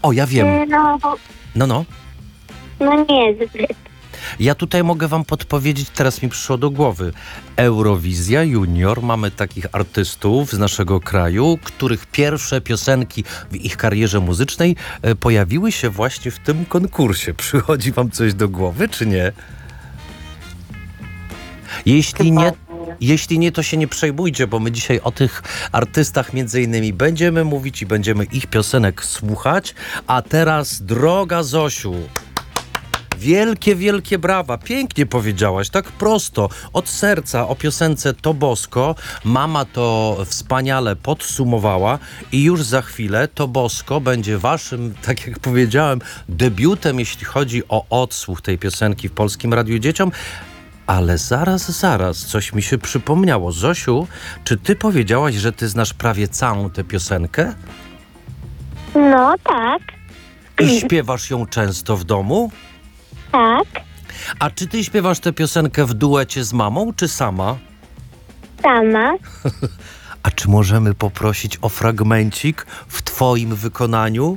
O, ja wiem. No, No. no niezbyt. Ja tutaj mogę wam podpowiedzieć, teraz mi przyszło do głowy. Eurowizja Junior, mamy takich artystów z naszego kraju, których pierwsze piosenki w ich karierze muzycznej pojawiły się właśnie w tym konkursie. Przychodzi wam coś do głowy, czy nie? Jeśli nie, to się nie przejmujcie, bo my dzisiaj o tych artystach między innymi będziemy mówić i będziemy ich piosenek słuchać. A teraz, droga Zosiu, wielkie, wielkie brawa. Pięknie powiedziałaś, tak prosto, od serca o piosence To Bosko. Mama to wspaniale podsumowała i już za chwilę To Bosko będzie waszym, tak jak powiedziałem, debiutem, jeśli chodzi o odsłuch tej piosenki w Polskim Radiu Dzieciom. Ale zaraz, coś mi się przypomniało. Zosiu, czy ty powiedziałaś, że ty znasz prawie całą tę piosenkę? No tak, I śpiewasz ją często w domu? tak, A czy ty śpiewasz tę piosenkę w duecie z mamą, czy sama? sama. A czy możemy poprosić o fragmencik w twoim wykonaniu?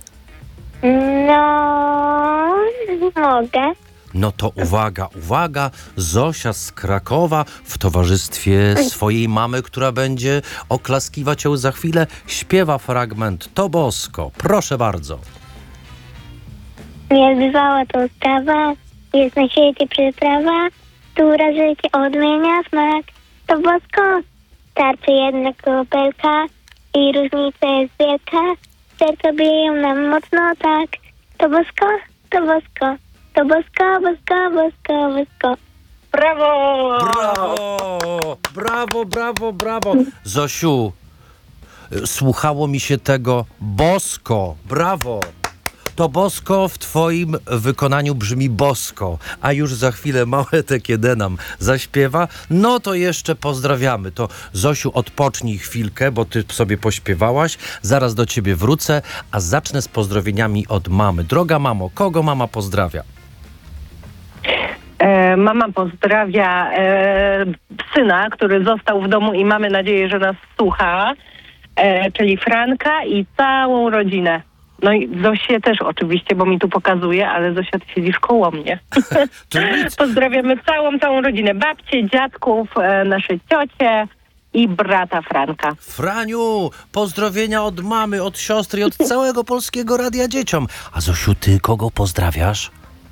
No, mogę. No to uwaga, Zosia z Krakowa w towarzystwie swojej mamy, która będzie oklaskiwać ją za chwilę, śpiewa fragment To Bosko. Proszę bardzo. Niezbywała to sprawa, jest na świecie przyprawa, która życie odmienia smak. To bosko, starczy jedna kropelka i różnica jest wielka. Serca biją nam mocno tak. To bosko, to bosko, to bosko, bosko, bosko, bosko. Brawo! Brawo. Zosiu, słuchało mi się tego bosko. Brawo. To bosko w twoim wykonaniu brzmi bosko, a już za chwilę małe Tekiede nam zaśpiewa. No to jeszcze pozdrawiamy. To Zosiu, odpocznij chwilkę, bo ty sobie pośpiewałaś. Zaraz do ciebie wrócę, a zacznę z pozdrowieniami od mamy. Droga mamo, kogo mama pozdrawia? Mama pozdrawia syna, który został w domu i mamy nadzieję, że nas słucha, czyli Franka i całą rodzinę. No i Zosię też oczywiście, bo mi tu pokazuje, ale Zosia, ty siedzisz koło mnie. Pozdrawiamy całą rodzinę, babcię, dziadków, nasze ciocie i brata Franka. Franiu, pozdrowienia od mamy, od siostry i od całego Polskiego Radia Dzieciom. A Zosiu, ty kogo pozdrawiasz?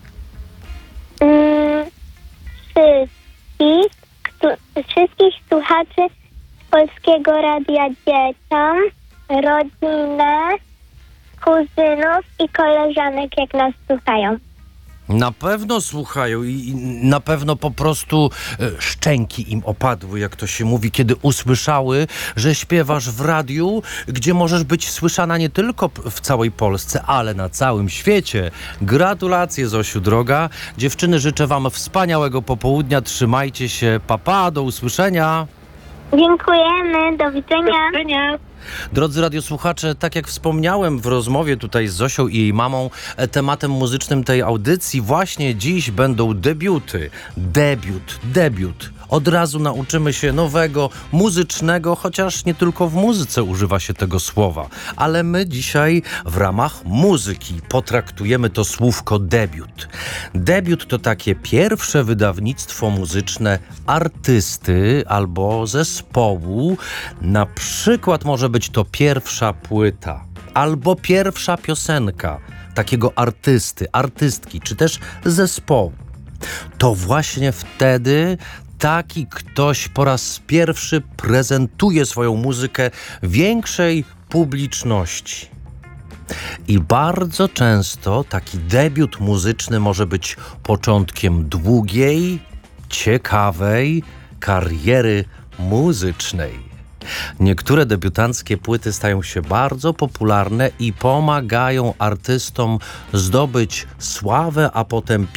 Wszystkich słuchaczy Polskiego Radia Dzieciom, rodzinę, kuzynów i koleżanek, jak nas słuchają. Na pewno słuchają i na pewno po prostu szczęki im opadły, jak to się mówi, kiedy usłyszały, że śpiewasz w radiu, gdzie możesz być słyszana nie tylko w całej Polsce, ale na całym świecie. Gratulacje, Zosiu droga. Dziewczyny, życzę wam wspaniałego popołudnia. Trzymajcie się. Pa, do usłyszenia. Dziękujemy, do widzenia. Do widzenia. Drodzy radiosłuchacze, tak jak wspomniałem w rozmowie tutaj z Zosią i jej mamą, tematem muzycznym tej audycji właśnie dziś będą debiuty. Debiut. Od razu nauczymy się nowego, muzycznego, chociaż nie tylko w muzyce używa się tego słowa. Ale my dzisiaj w ramach muzyki potraktujemy to słówko debiut. Debiut to takie pierwsze wydawnictwo muzyczne artysty albo zespołu. Na przykład może być to pierwsza płyta albo pierwsza piosenka takiego artysty, artystki czy też zespołu. To właśnie wtedy taki ktoś po raz pierwszy prezentuje swoją muzykę większej publiczności. I bardzo często taki debiut muzyczny może być początkiem długiej, ciekawej kariery muzycznej. Niektóre debiutanckie płyty stają się bardzo popularne i pomagają artystom zdobyć sławę, a potem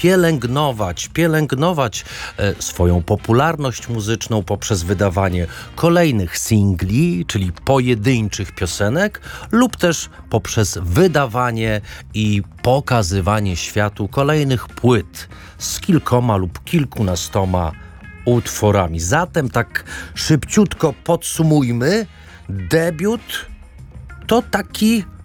pielęgnować swoją popularność muzyczną poprzez wydawanie kolejnych singli, czyli pojedynczych piosenek, lub też poprzez wydawanie i pokazywanie światu kolejnych płyt z kilkoma lub kilkunastoma utworami. Zatem tak szybciutko podsumujmy. Debiut to taki